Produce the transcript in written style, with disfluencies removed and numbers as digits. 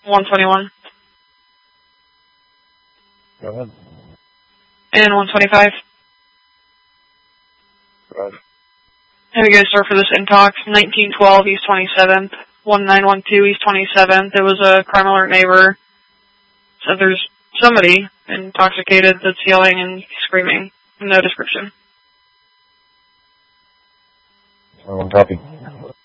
121. Go ahead. And 125. Roger. Here we go, sir, for this intox. 1912 East 27th. 1912 East 27th. There was a crime alert neighbor. So there's somebody intoxicated that's yelling and screaming. No description. Copy.